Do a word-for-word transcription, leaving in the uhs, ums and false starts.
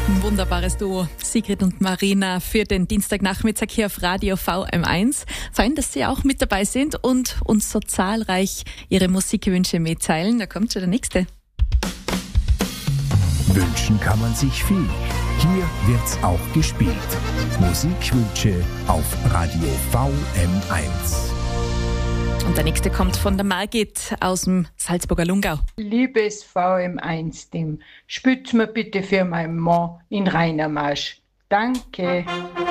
Ein wunderbares Duo, Sigrid und Marina, für den Dienstagnachmittag hier auf Radio V M eins. Fein, dass Sie auch mit dabei sind und uns so zahlreich Ihre Musikwünsche mitteilen. Da kommt schon der nächste. Wünschen kann man sich viel. Hier wird's auch gespielt. Musikwünsche auf Radio V M eins. Und der nächste kommt von der Margit aus dem Salzburger Lungau. Liebes V M eins-Team, spürt mir bitte für meinen Mann in Rainermarsch. Danke.